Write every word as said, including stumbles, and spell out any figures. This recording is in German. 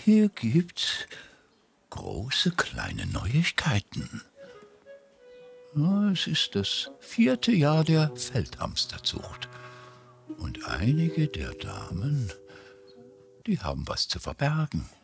Hier gibt's große kleine Neuigkeiten. Ja, es ist das vierte Jahr der Feldhamsterzucht. Und einige der Damen, die haben was zu verbergen.